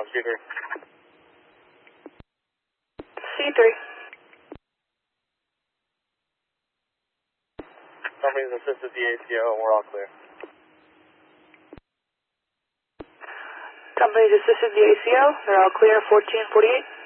on C3. C3. Company's assisted the ACO and we're all clear. Company's assisted the ACO. They're all clear, 1448.